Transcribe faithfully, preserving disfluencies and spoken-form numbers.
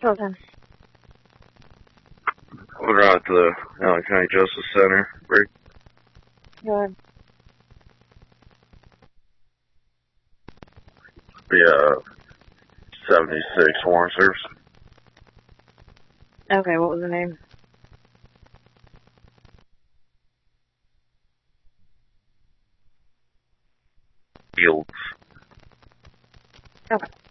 Okay. We're out at the Allen County Justice Center. Break. Go ahead. Yeah, seventy-six warrant service. Okay, what was the name? Fields. Okay.